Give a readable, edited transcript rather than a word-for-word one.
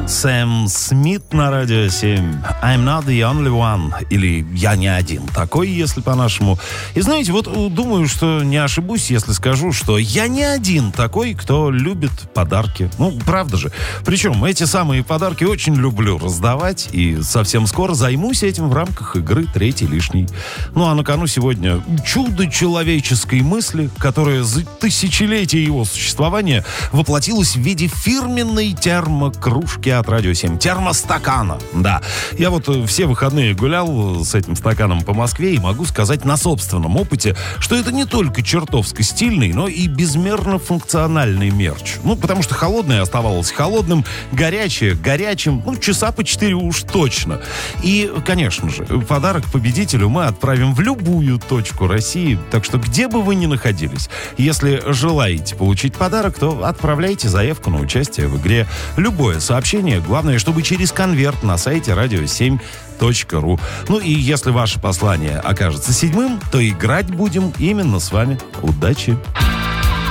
Сэм Смит на Радио 7. I'm not the only one. Или «Я не один такой», если по-нашему. И знаете, вот думаю, что не ошибусь, если скажу, что я не один такой, кто любит подарки. Ну, правда же. Причем эти самые подарки очень люблю раздавать. И совсем скоро займусь этим в рамках игры «Третий лишний». Ну, а на кону сегодня чудо человеческой мысли, которое за тысячелетия его существования воплотилось в виде фирменной термокружки от Радио 7. Термостакана, да. Я вот все выходные гулял с этим стаканом по Москве и могу сказать на собственном опыте, что это не только чертовски стильный, но и безмерно функциональный мерч. Ну, потому что холодное оставалось холодным, горячее горячим, ну, часа по 4 уж точно. И, конечно же, подарок победителю мы отправим в любую точку России, так что где бы вы ни находились, если желаете получить подарок, то отправляйте заявку на участие в игре. Любое сообщение, главное, чтобы через конверт на сайте radio7.ru. Ну и если ваше послание окажется седьмым, то играть будем именно с вами. Удачи!